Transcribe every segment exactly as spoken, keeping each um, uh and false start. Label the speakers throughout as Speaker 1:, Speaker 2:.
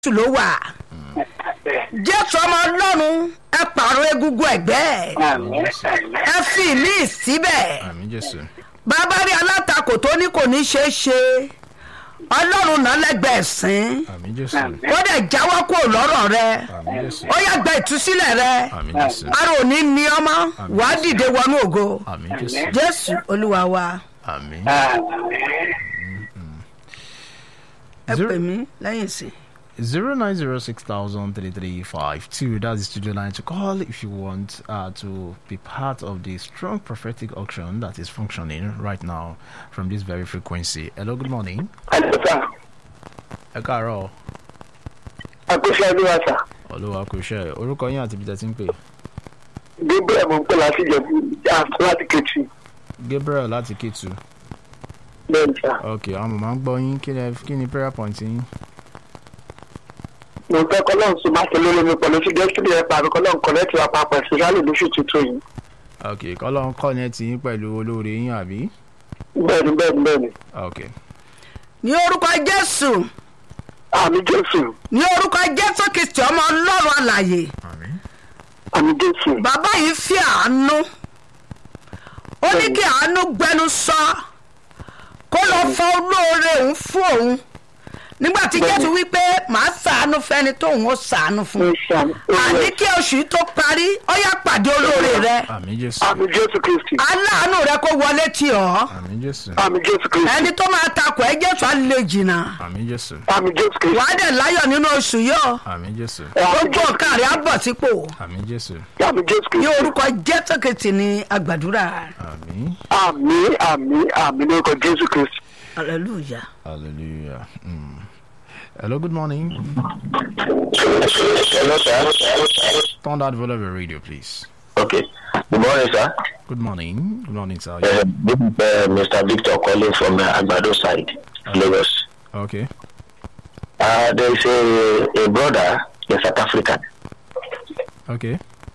Speaker 1: ló wà. Jésù ọmọ Ọlọ́run ẹ pààrọ̀ egungun ẹ̀gbẹ́ ẹ fi mí síbẹ̀. Bàbá rí alátakò tó ní kò ní ṣeé ṣe Ọlọ́run náà lẹ́gbẹ̀ẹ́ ẹ̀sìn ó dẹ̀ jáwọ́ kúrò lọ́rọ̀ rẹ ó yá gba ìtúsílẹ̀ rẹ ara ò ní ní ọmọ wàá dìde wọnú ògo Jésù Olúwa wa. ẹ pè mí lẹ́yìn sí.
Speaker 2: Zero nine zero six thousand three three five two. That's the studio line to call if you want uh, to be part of the strong prophetic auction that is functioning right now from this very frequency. Hello, good morning.
Speaker 3: Hello, sir.
Speaker 2: Ẹ káàárọ̀.
Speaker 3: Akúṣẹ́ Olúwa sà.
Speaker 2: Olúwa kò ṣe orúkọ yín àti ibi tẹ́ ti ń pè.
Speaker 3: Gabriel mo ń pè láti Ìjẹ̀bú láti Kétu.
Speaker 2: Gabriel láti Kétu.
Speaker 3: Bẹ́ẹ̀ni sà.
Speaker 2: Ok, àwọn màmá ń gbọ́ yín kí ni prayer point yín.
Speaker 3: Mo fẹ́ kọ́ lọ́run sùn máa ṣe lórí mi pẹ̀lú sí destiny ẹ̀ pàrọ̀ kọ́ lọ́run kọ́lẹ́tì wa papọ̀ ìṣẹ́yálò lóṣù tuntun yìí.
Speaker 2: Ok, kọ́ lọ́run kọ́ ní ẹ ti yín pẹ̀lú olóore yín àbí.
Speaker 3: Bẹ́ẹ̀ni bẹ́ẹ̀ni bẹ́ẹ̀ni.
Speaker 2: Ok.
Speaker 1: Ní orúkọ Jésù.
Speaker 3: Àmín Jésù.
Speaker 1: Ní orúkọ Jésù Kristi ọmọ Ọlọ́run alààyè.
Speaker 2: Àmín.
Speaker 3: Àmín Jésù.
Speaker 1: Bàbá yìí fi àánú ó ní kí àánú gbẹnu sọ kó lọ fọ olóore òun fún òun nígbà tí Jésù wí pé màá ṣàánú fẹ́ni tóun ó ṣàánú fún àní kí oṣù yìí tó parí ó yá pàdé olóore rẹ.
Speaker 2: Àmín Jésù.
Speaker 3: Àmín Jésù Kristi.
Speaker 1: Aláàánú rẹ kó wọlé tì ọ́.
Speaker 2: Àmín Jésù.
Speaker 3: Àmín Jésù Kristi.
Speaker 1: ẹni tó máa takò ẹ́ Jésù á lè jìnnà.
Speaker 2: Àmín Jésù.
Speaker 3: Àmín Jésù Kristi.
Speaker 1: wàá dẹ̀ láyọ̀ nínú oṣù yìí.
Speaker 2: Àmín Jésù.
Speaker 1: gbogbo nǹkan rẹ̀ á bọ̀ sípò.
Speaker 2: Àmín Jésù.
Speaker 3: Àmín Jésù Kristi.
Speaker 1: ní orúkọ Jésù Kristi ni àgbàdúrà.
Speaker 2: Àmín.
Speaker 3: Àmín àmín àmín ní orúkọ Jésù Kristi.
Speaker 1: Hallelujah.
Speaker 2: Hallelujah. Mm. Hello, good morning.
Speaker 4: Hello, sir.
Speaker 2: Turn that volume of your radio, please.
Speaker 4: Okay. Good morning, sir.
Speaker 2: Good morning. Good morning, sir.
Speaker 4: Uh, this is uh, Mister Victor calling from uh, Agbado side,
Speaker 2: Uh,
Speaker 4: Lagos.
Speaker 2: Okay.
Speaker 4: Uh, there is a, a brother in South Africa.
Speaker 2: Okay.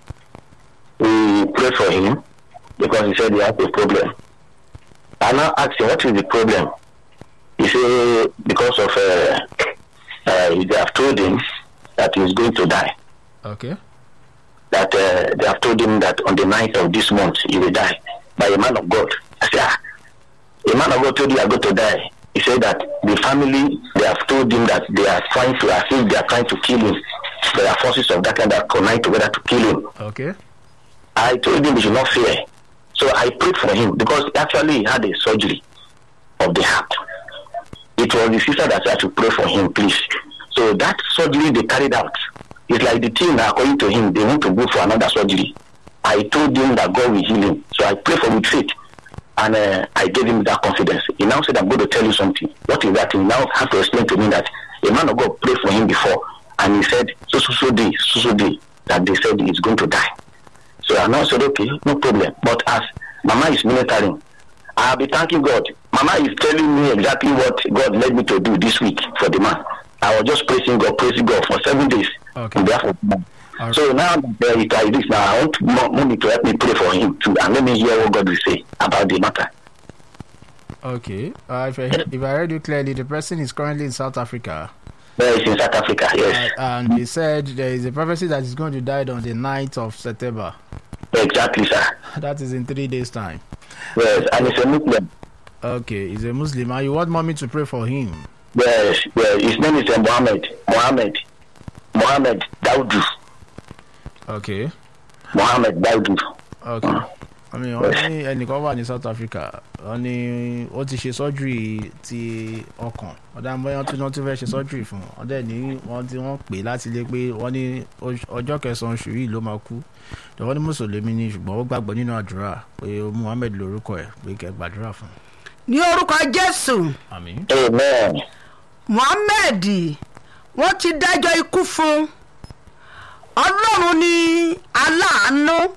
Speaker 4: We prayed for him because he said he has a problem. I now asked him, what is the problem? He said, because of, uh, uh, they have told him that he is going to die.
Speaker 2: Okay.
Speaker 4: That uh, they have told him that on the ninth of this month he will die by a man of God. I said, ah, a man of God told you are going to die. He said that the family, they have told him that they are trying to, as if they are trying to kill him. There are forces of that kind that combine together to kill him.
Speaker 2: Okay.
Speaker 4: I told him he should not fear. So I prayed for him because actually he had a surgery of the heart. It was the sister that said to pray for him, please. So that surgery they carried out, it's like the team, according to him, they want to go for another surgery. I told him that God will heal him. So I prayed for him with faith. And uh, I gave him that confidence. He now said, I'm going to tell you something. What is that? He now has to explain to me that a man of God prayed for him before. And he said, so, so, so day, so, so day, that they said he's going to die. So I now said, okay, no problem. But as Mama is ministering, I'll be thanking God. Mama is telling me exactly what God led me to do this week for the man. I was just praising God, praising God for seven days.
Speaker 2: Okay.
Speaker 4: On behalf of the man.
Speaker 2: Right.
Speaker 4: So now that it is this, now I want mommy to help me pray for him too, and let me hear what God will say about the matter.
Speaker 2: Okay. Uh, if I heard, if I heard you clearly, the person is currently in South Africa.
Speaker 4: There is in South Africa, yes.
Speaker 2: Uh, and he said there is a prophecy that is going to die on the ninth of September.
Speaker 4: Exactly, sir.
Speaker 2: That is in three days' time.
Speaker 4: Yes, and it's a Muslim.
Speaker 2: Okay, he's a Muslim. And you want mommy to pray for him?
Speaker 4: Yes, yes. His name is uh, Mohammed. Mohammed. Mohammed Daudu.
Speaker 2: Okay.
Speaker 4: Mohammed Daudu.
Speaker 2: Okay. I mean, wọ́n ní ẹnìkan wà ní South Africa. Wọ́n ní ó ti ṣe surgery ti ọkàn. Ọ̀dà bóyá tí wọ́n ti fẹ́ ṣe surgery fún un. Ọ̀dà ní wọ́n ti wọ́n pè láti lé pé wọ́n ní ọjọ́ kẹsàn-án oṣù yìí ló máa kú. Wọ́n ní Mùsùlùmí ni ṣùgbọ́n ó gbàgbọ́ nínú àdúrà pé Muhammed lórúkọ ẹ̀ pé kẹ́ gbàdúrà fún un.
Speaker 1: ní orúkọ Jésù.
Speaker 2: Àmín.
Speaker 4: Amen.
Speaker 1: Muhammed wọ́n ti dájọ́ ikú fún Ọlọ́run ní aláàánú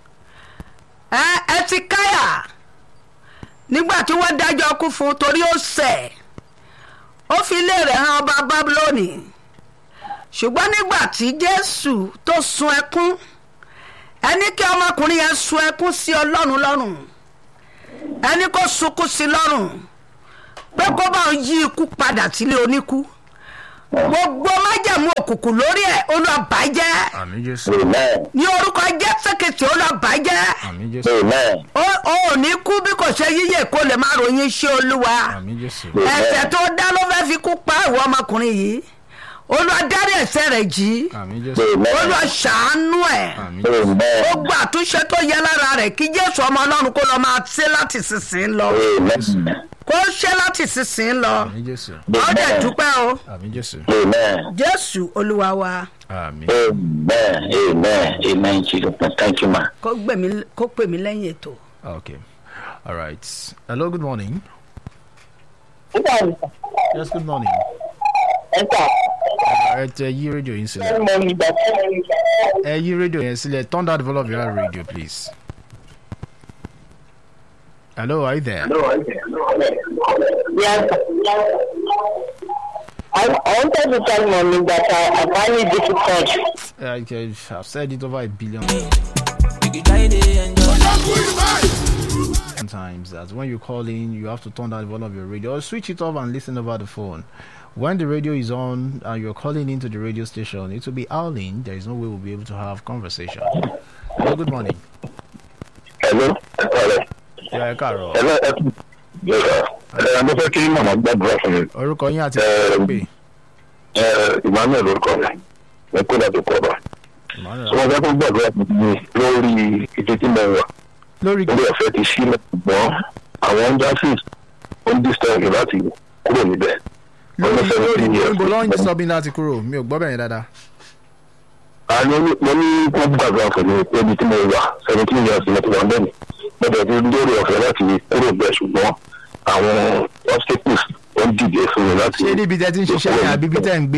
Speaker 1: ẹ ẹ ti káyà nígbà tí wọ́n dájọ́ ikú fún torí ó ṣẹ̀ ó fi ilé rẹ̀ hàn ọba Bábílónì ṣùgbọ́n nígbà tí Jésù tó sun ẹkún ẹni kí ọmọkùnrin yẹn sun ẹkún sí Ọlọ́run lọ́rùn ẹni kó sunkún sí lọ́rùn pé kó bá yí ikú padà sílé oníkú gbogbo májẹ̀mú òkùnkùn lórí ẹ̀ Olúwa bàjẹ́
Speaker 2: àmì jésù
Speaker 3: Amen.
Speaker 1: ní orúkọ Jésù Kristi Olúwa bàjẹ́
Speaker 2: àmì jésù
Speaker 3: Amen.
Speaker 1: ó ò ní kú bí kò ṣe yíyẹ kó lè má ròyìn iṣẹ́ Olúwa
Speaker 2: àmì jésù
Speaker 1: ẹ̀ṣẹ̀ tó dá ló fẹ́ fi kú pa ìwọ ọmọkùnrin yìí Olúwa dárí ẹ̀ṣẹ̀ rẹ̀ jì
Speaker 2: àmì jésù
Speaker 1: Olúwa ṣàánú ẹ̀
Speaker 2: àmì jésù
Speaker 3: Amen.
Speaker 1: gbogbo àtúnṣe tó yẹ lára rẹ̀ kí Jésù ọmọ Ọlọ́run kó lọ máa ṣe láti sísìn lọ
Speaker 3: Amen.
Speaker 1: kó ṣe láti sísìn lọ
Speaker 2: àmì jésù
Speaker 1: ó dẹ̀ dúpẹ́ o
Speaker 2: àmì jésù
Speaker 3: Amen.
Speaker 1: Jésù Olúwa wa
Speaker 2: àmì
Speaker 3: Amen. Amen. Amen. Jesus. Thank you, ma.
Speaker 1: kó gbè mí kó pè mí lẹ́yìn ètò.
Speaker 2: okay all right hello good morning yes good morning ẹ tẹ yí rédíò yín sílẹ̀ ẹ yí rédíò yẹn sílẹ̀ turn down the volume of your radio please hello are you there.
Speaker 3: Yes. I, I wanted to tell mommy that I, I find it difficult.
Speaker 2: Okay, I've said it over a billion times that when you call in, you have to turn down the volume of your radio or switch it off and listen over the phone. When the radio is on and you're calling into the radio station, it will be howling. There is no way we'll be able to have conversation. Hello, good morning.
Speaker 3: Hello. Hello.
Speaker 2: Yeah, Carol.
Speaker 3: Hello. Yes, sir. I'm not talking about that brother.
Speaker 2: Orúkọ yín àti ẹgbẹ́.
Speaker 3: Emmanuel lórúkọ mi. Mo kó dàtò kọ́ bá. Sọ wọn fẹ́ kó gbàgbọ́ mi lórí ìdí tí mo wà.
Speaker 2: Lórí
Speaker 3: Lórí ọ̀fẹ́ ti sílẹ̀ ṣùgbọ́n àwọn justice ó ń distance láti kúrò níbẹ̀.
Speaker 2: lórí lórí níbo ló ń sọ bí láti kúrò mi ò gbọ́ bẹ̀yẹn dáadáa.
Speaker 3: Àní mo ní kó gbàgbọ́ ọ̀fẹ́ mi pé ibi tí mo wà seventeen years mo ti wà bẹ́ẹ̀ ni. Mo bẹ̀rẹ̀ ti lórí ọ̀fẹ́ láti kúrò bẹ́ẹ̀ ṣùgbọ́n àwọn obstacles ó ń dìde fún mi láti.
Speaker 2: ṣé níbi tẹ́ ti ń ṣiṣẹ́ ní àbí bí tẹ́ ń gbé.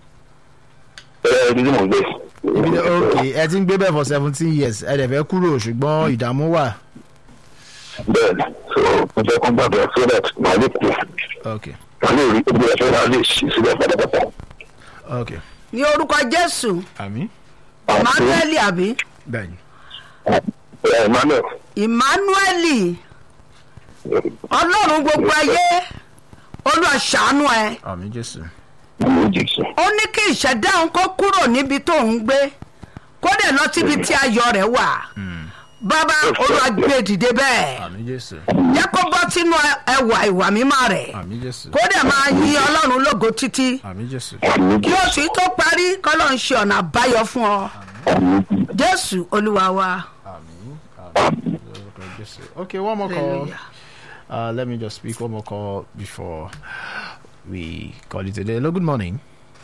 Speaker 3: ẹ ibi tí mo gbé.
Speaker 2: ibi tẹ́ ok ẹ ti ń gbé bẹ́ẹ̀ for seventeen years ẹ dẹ̀ fẹ́ kúrò ṣùgbọ́n ìdààmú wà.
Speaker 3: Bẹ́ẹ̀ni so mo fẹ́ kó gbàgbọ́ so that màá lè kú.
Speaker 2: ok
Speaker 3: Màá lè rí ibi ẹ̀fẹ́ náà lè ṣí sílẹ̀ pátápátá.
Speaker 2: ok
Speaker 1: ní orúkọ Jésù
Speaker 2: àmì
Speaker 1: Emmanuel àbí
Speaker 2: bẹ́ẹ̀ni.
Speaker 3: Ẹ Emmanuel.
Speaker 1: Emmanuel Ọlọ́run gbogbo ayé Olúwa ṣàánú ẹ
Speaker 2: àmì jésù.
Speaker 3: Mo jì sọ.
Speaker 1: ó ní kí ìṣẹ̀dá òun kó kúrò níbi tó ń gbé kó dẹ̀ lọ síbi tí ayọ̀ rẹ̀ wà bàbá Olúwa gbé dìde bẹ́ẹ̀
Speaker 2: àmì jésù.
Speaker 1: jẹ́ kó bọ́ sínú ẹwà ìwà mímọ́ rẹ̀
Speaker 2: àmì jésù.
Speaker 1: kó dẹ̀ máa yìn Ọlọ́run lógo títí
Speaker 2: àmì jésù.
Speaker 1: kí oṣù yìí tó parí kọ́lọ́ ń ṣe ọ̀nà àbáyọ fún ọ Jésù Olúwa wa.
Speaker 2: àmì àmì lórúkọ jésù. okay one more call.
Speaker 1: Hallelujah.
Speaker 2: Uh, let me just speak one more call before we call it a day. Hello, good morning.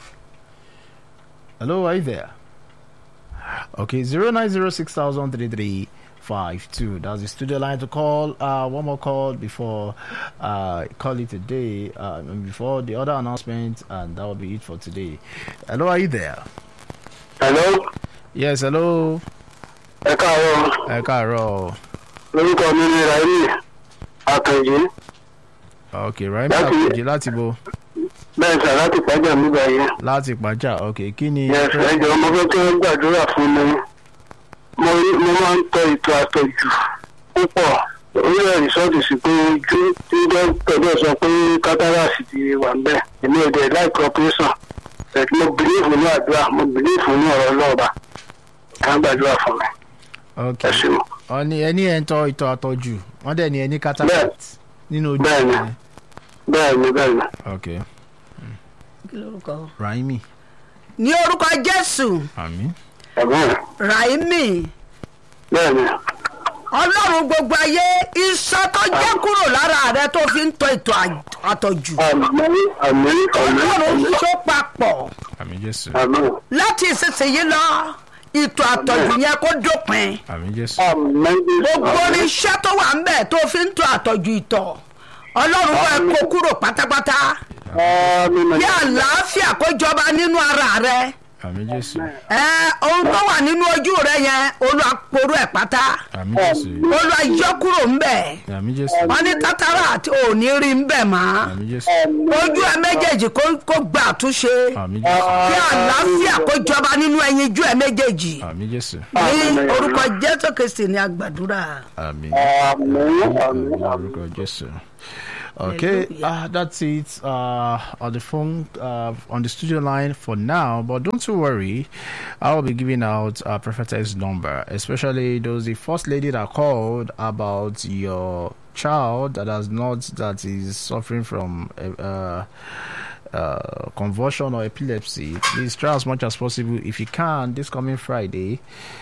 Speaker 2: Hello, are you there? Okay, zero nine zero six thousand three three five two. That's the studio line to call. Uh, one more call before uh, call it a day. Uh, and before the other announcement, and that will be it for today. Hello, are you there?
Speaker 3: Hello.
Speaker 2: Yes, hello.
Speaker 3: Ẹ káàárọ̀.
Speaker 2: Ẹ káàárọ̀.
Speaker 3: Lórúkọ mi ni Raimi Akànjí.
Speaker 2: Okay, right.
Speaker 3: Láti-
Speaker 2: Láti láti bo
Speaker 3: Bẹ́ẹ̀ sà láti pàjá mi báyìí.
Speaker 2: láti pàjá. Okay, kí ni?
Speaker 3: Yes, ẹ jọ̀ọ́ mo fẹ́ kí wọ́n gbàdúrà fún mi. Mo rí- mo máa ń tọ ètò àtọ̀jù púpọ̀. Orílẹ̀ rìsọ́ọ̀tì sí pé ojú tí dókítà sọ pé kátàràsì ti wà ń bẹ̀. Èmi ò dẹ̀ láìpẹ́ operation. Ẹ̀kí mo bìlíìfù ní àdúrà, mo bìlíìfù ní ọ̀rọ̀ ọlọ́ọ̀bà. Ká gbàdúrà fún mi. Ẹ
Speaker 2: Okay.
Speaker 3: ṣeun.
Speaker 2: Wọ́n ní ẹni ẹ̀ ń tọ́ ìtọ̀ àtọ́jú wọ́n dẹ̀ ní ẹni cataract nínú ojú
Speaker 3: Bẹ́ẹ̀ni.
Speaker 2: ẹ̀.
Speaker 3: Bẹ́ẹ̀ni bẹ́ẹ̀ni.
Speaker 2: Okay,
Speaker 1: Kí lorúkọ?
Speaker 2: Raimi.
Speaker 1: ní orúkọ Jésù
Speaker 2: Àmín.
Speaker 3: Ẹ̀gbọ́n
Speaker 1: Raimi
Speaker 3: bẹ́ẹ̀ni.
Speaker 1: Ọlọ́run gbogbo ayé iṣan tó jẹ́ kúrò lára rẹ tó fi ń tọ ètò àtọ̀jù
Speaker 3: Àmín àmín àmín
Speaker 1: Ọlọ́run
Speaker 3: àmín
Speaker 1: tó papọ̀
Speaker 2: Àmín Jésù.
Speaker 3: àmín
Speaker 1: láti ìsinsìnyí lọ ètò àtọ̀jù yẹn kó dópin
Speaker 2: Àmín Jésù.
Speaker 3: àmín.
Speaker 1: gbogbo oníṣẹ́ tó wà ń bẹ̀ tó fi ń tọ àtọ̀jù ìtọ̀ Ọlọ́run bá kó kúrò pátápátá
Speaker 3: Àmín.
Speaker 1: kí àlàáfíà kó jọba nínú ara rẹ
Speaker 2: Àmín Jésù.
Speaker 1: ẹ ohun tó wà nínú ojú rẹ yẹn Olúwa poró ẹ̀ pátá
Speaker 2: Àmín Jésù.
Speaker 1: Olúwa yọ kúrò ń bẹ̀
Speaker 2: Àmín Jésù.
Speaker 1: wọ́n ní tátàrà àti òní rí ń bẹ̀ mọ́
Speaker 2: Àmín Jésù.
Speaker 1: ojú ẹ méjèèjì kó kó gba àtúnṣe
Speaker 2: Àmín Jésù.
Speaker 1: kí àlàáfíà kó jọba nínú ẹyin ojú ẹ méjèèjì
Speaker 2: Àmín Jésù.
Speaker 1: ní orúkọ Jésù Kristi ní agbàdúrà.
Speaker 2: Àmín.
Speaker 3: Àmín àmín àmín.
Speaker 2: Lórúkọ Jésù. Okay,
Speaker 1: Hallelujah.
Speaker 2: uh, that's it uh, on the phone, uh, on the studio line for now. But don't you worry, I will be giving out uh, prophetess number, especially those the first lady that called about your child that has not that is suffering from uh, uh, convulsion or epilepsy. Please try as much as possible if you can this coming Friday.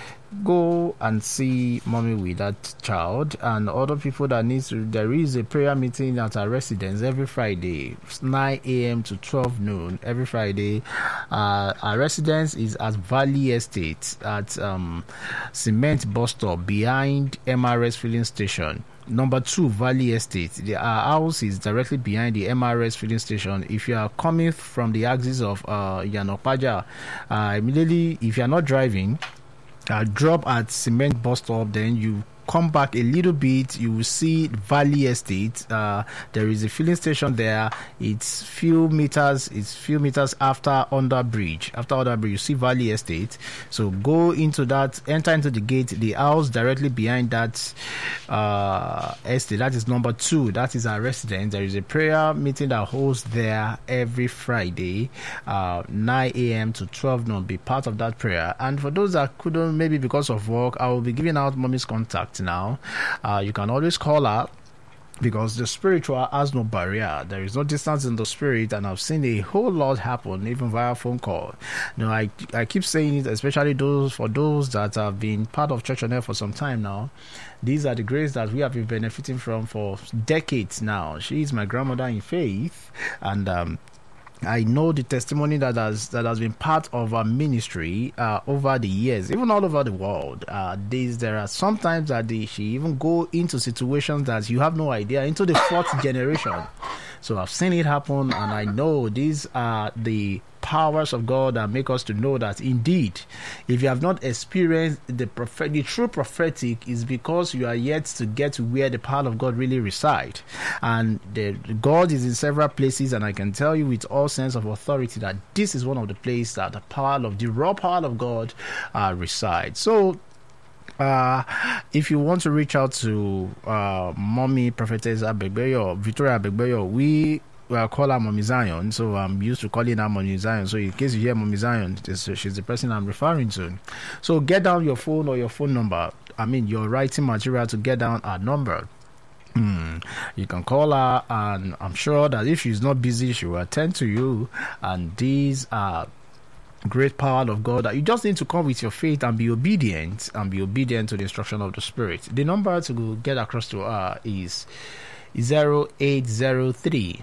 Speaker 2: Go and see mommy with that child and other people that needs to. There is a prayer meeting at our residence every Friday, nine a.m. to twelve noon every Friday. Uh, our residence is at Valley Estate at um, Cement Bus Stop behind M R S filling station. Number two, Valley Estate. The our house is directly behind the M R S filling station. If you are coming from the axis of uh, Yanopaja, uh, immediately, if you are not driving, Uh, drop at Cement Bus Stop, then you come back a little bit, you will see Valley Estate. Uh, there is a filling station there. It's few meters, it's few meters after under bridge. After under bridge, you see Valley Estate. So go into that, enter into the gate, the house directly behind that uh, estate. That is number two. That is our residence. There is a prayer meeting that holds there every Friday, uh, nine a.m. to twelve noon. Be part of that prayer. And for those that couldn't, maybe because of work, I will be giving out mommy's contact now. Uh, you can always call her, because the spiritual has no barrier. There is no distance in the spirit, and I've seen a whole lot happen even via phone call. You know, I I keep saying it, especially those for those that have been part of Church on Air for some time now. These are the graces that we have been benefiting from for decades now. She is my grandmother in faith, and um, I know the testimony that has that has been part of our ministry uh, over the years, even all over the world. Uh, these there are sometimes that they, she even go into situations that you have no idea, into the fourth generation. So I've seen it happen, and I know these are the powers of God that make us to know that indeed, if you have not experienced the prophet, the true prophetic, is because you are yet to get to where the power of God really reside. And the, God is in several places, and I can tell you with all sense of authority that this is one of the places that the power of the raw power of God uh, resides. So Uh, if you want to reach out to uh, Mommy Prophetess Abegbeyo, Victoria Abegbeyo, we well, call her Mommy Zion, so I'm used to calling her Mommy Zion. So in case you hear Mommy Zion, she's the person I'm referring to. So get down your phone or your phone number. I mean, your writing material to get down our number. Hmm. You can call her, and I'm sure that if she's not busy, she will attend to you. And these are great power of God that you just need to come with your faith and be obedient and be obedient to the instruction of the Spirit. The number to go get across to her is zero eight zero three,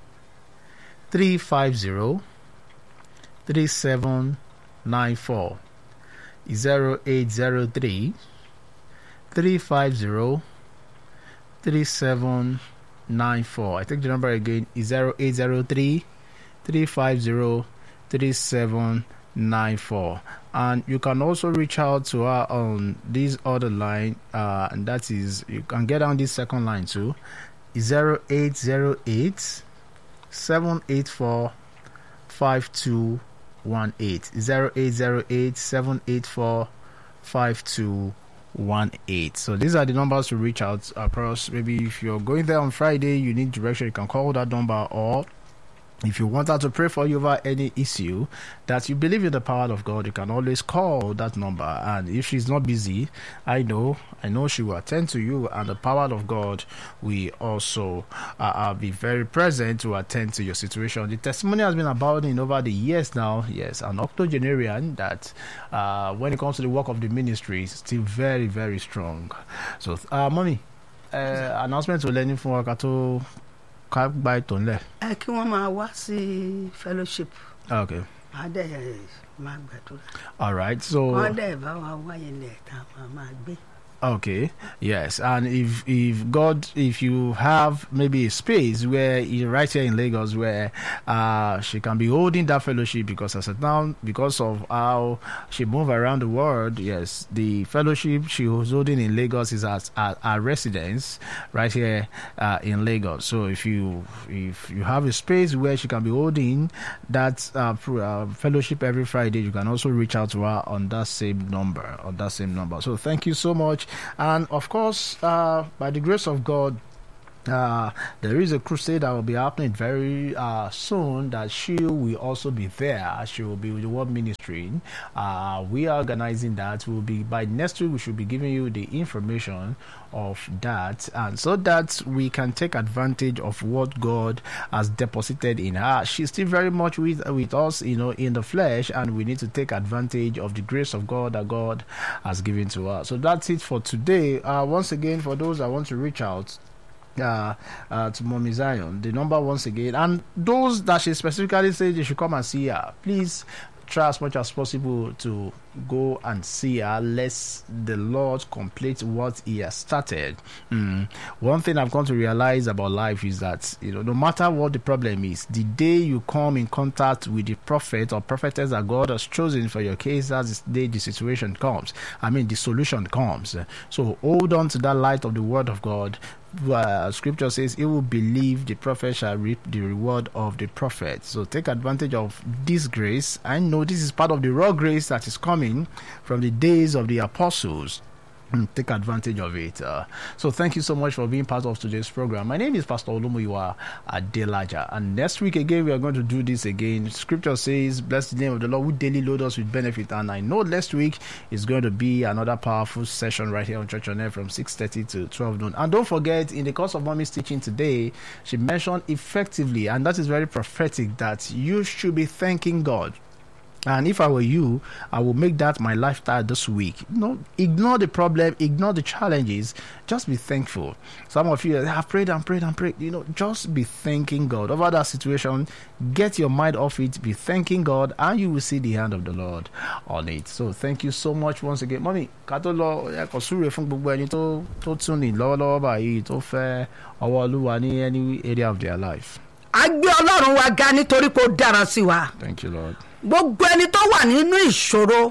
Speaker 2: three five zero, three seven nine four. zero eight zero three, three five zero, three seven nine four. I think the number again is zero eight zero three, three five zero, three seven nine four. And you can also reach out to her on this other line, uh, and that is, you can get on this second line too, zero eight zero eight, seven eight four, five two one eight. zero eight zero eight, seven eight four, five two one eight. So these are the numbers to reach out across. Maybe if you're going there on Friday, you need direction, you can call that number, or if you want her to pray for you over any issue that you believe in the power of God, you can always call that number. And if she's not busy, I know, I know she will attend to you, and the power of God will also uh, uh, be very present to attend to your situation. The testimony has been abounding over the years now. Yes, an octogenarian that uh, when it comes to the work of the ministry is still very, very strong. So, uh, mommy, uh, announcement to learning from Wakato. ká gba ìtàn lẹ̀.
Speaker 1: ẹ kí wọ́n máa wá sí fellowship.
Speaker 2: Okay.
Speaker 1: máa dẹ̀ máa gbàdúrà.
Speaker 2: All right, so.
Speaker 1: wọ́n dẹ̀ bá wa wáyé lẹ̀ tá a máa gbé.
Speaker 2: Okay, yes, and if if God, if you have maybe a space where you right here in Lagos where uh she can be holding that fellowship, because as of now, because of how she move around the world, yes, the fellowship she was holding in Lagos is at our residence right here uh, in Lagos. So if you if you have a space where she can be holding that uh, uh, fellowship every Friday, you can also reach out to her on that same number, on that same number. So thank you so much. And of course, uh, by the grace of God, Uh, there is a crusade that will be happening very uh, soon that she will also be there. She will be with the World Ministry. Uh, we are organizing that. We'll be by next week. We should be giving you the information of that, and so that we can take advantage of what God has deposited in her. She's still very much with with us, you know, in the flesh, and we need to take advantage of the grace of God that God has given to us. So that's it for today. Uh, once again, for those that want to reach out Uh, uh, to Mommy Zion, the number once again, and those that she specifically said they should come and see her, please try as much as possible to go and see her. Let the Lord complete what He has started. Mm. One thing I've come to realize about life is that, you know, no matter what the problem is, the day you come in contact with the prophet or prophetess that God has chosen for your case, that's the day the situation comes. I mean, the solution comes. So hold on to that light of the Word of God. Uh, scripture says, "He will believe the prophet shall reap the reward of the prophet." So take advantage of this grace. I know this is part of the raw grace that is coming from the days of the apostles. Take advantage of it. Uh, so thank you so much for being part of today's program. My name is Pastor Olumuyiwa Adelaja, and next week again we are going to do this again. Scripture says, "Bless the name of the Lord who daily load us with benefit." And I know next week is going to be another powerful session right here on Church on Air from six thirty to twelve noon. And don't forget, in the course of Mommy's teaching today, she mentioned effectively, and that is very prophetic, that you should be thanking God. And if I were you, I will make that my lifestyle this week. No, ignore the problem, ignore the challenges. Just be thankful. Some of you have prayed and prayed and prayed. You know, just be thanking God over that situation. Get your mind off it. Be thanking God, and you will see the hand of the Lord on it. So thank you so much once again, Mommy. Kato lo ekosure fún gbogbo ẹni tó tó tún ní lọ́wọ́lọ́wọ́ báyìí tó fẹ́ ọwọ́ Olúwa ní any area of their life.
Speaker 1: a gbé Ọlọ́run wa ga nítorí pé ó dára sí wa.
Speaker 2: Thank you, Lord.
Speaker 1: Gbogbo ẹni tó wà nínú ìṣòro,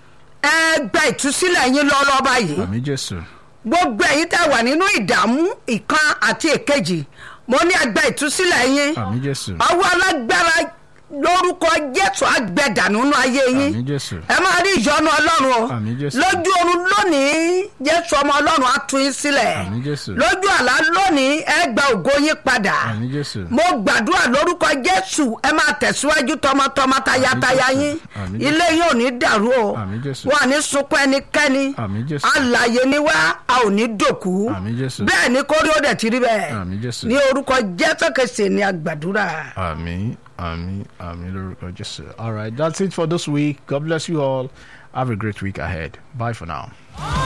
Speaker 1: ẹ gba ìtúsílẹ̀ yín lọ́wọ́ báyìí.
Speaker 2: Àmín Jésù.
Speaker 1: Gbogbo ẹ̀yin tẹ́ wà nínú ìdààmú ìkan àti èkejì, mo ní ẹ gba ìtúsílẹ̀ yín.
Speaker 2: Àmín Jésù.
Speaker 1: Ọwọ́ alágbára lórúkọ Jésù àgbẹ̀dànù nínú ayé yín.
Speaker 2: Àmín Jésù.
Speaker 1: Ẹ máa rí ìyọ́nú Ọlọ́run o.
Speaker 2: Àmín Jésù.
Speaker 1: Lójú oorun lónìí, Jésù ọmọ Ọlọ́run á tú yín sílẹ̀.
Speaker 2: Àmín Jésù.
Speaker 1: Lójú àlá lónìí, ẹ gba ògo yín padà.
Speaker 2: Àmín Jésù.
Speaker 1: Mo gbàdúrà lórúkọ Jésù, ẹ máa tẹ̀síwájú tọmọtọmọ tayátayá yín.
Speaker 2: Àmín Jésù.
Speaker 1: Ilé yín ò ní dàrú o.
Speaker 2: Àmín Jésù.
Speaker 1: Wọ́n á ní sunkún ẹnikẹ́ni.
Speaker 2: Àmín Jésù.
Speaker 1: Alààyè ni wá, a ò ní dòkú.
Speaker 2: Àmín Jésù.
Speaker 1: Bẹ́ẹ̀ ni kórí ó dẹ̀ ti rí bẹ́ẹ̀.
Speaker 2: Àmín Jésù.
Speaker 1: Ní orúkọ Jésù Kristi ni a gbàdúrà.
Speaker 2: Àmín, àmín, àmín lórúkọ Jésù. All right, that's it for this week. God bless you all. Have a great week ahead. Bye for now.